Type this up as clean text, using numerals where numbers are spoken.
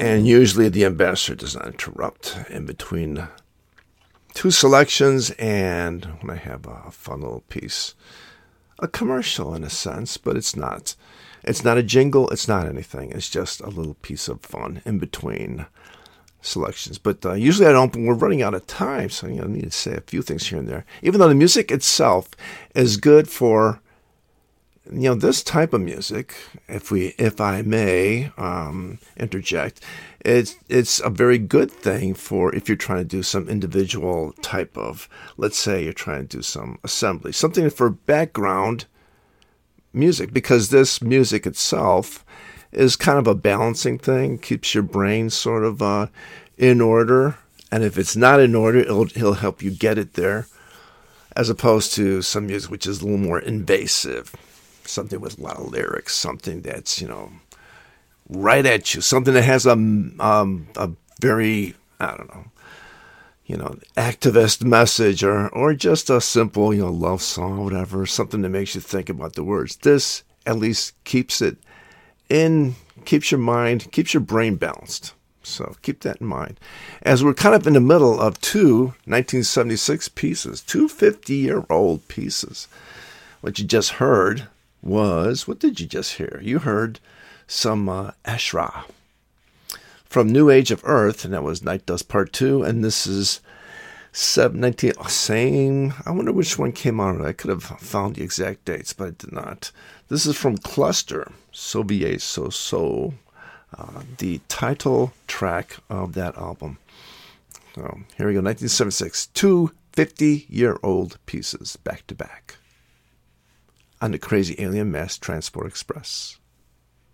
And usually the ambassador does not interrupt in between two selections, and when I have a fun little piece, a commercial in a sense, but it's not. It's not a jingle. It's not anything. It's just a little piece of fun in between selections. But usually I don't. We're running out of time, so I need to say a few things here and there. Even though the music itself is good for, this type of music, if I may interject, it's a very good thing for if you're trying to do some individual type of, let's say you're trying to do some assembly, something for background music, because this music itself is kind of a balancing thing, keeps your brain sort of in order, and if it's not in order, he'll help you get it there, as opposed to some music which is a little more invasive, something with a lot of lyrics, something that's, right at you, something that has a very, I don't know, activist message, or just a simple, love song or whatever, something that makes you think about the words. This at least keeps it in, keeps your mind, keeps your brain balanced. So keep that in mind. As we're kind of in the middle of two 1976 pieces, two 50-year-old pieces. What you just heard was, what did you just hear? You heard some Ash-Ra from New Age of Earth, and that was Night Dust Part 2, and this is 19, same, I wonder which one came out. I could have found the exact dates, but I did not. This is from Cluster, Soviet So, the title track of that album. So here we go, 1976, two 50-year-old pieces back to back on the Crazy Alien Mass Transport Express.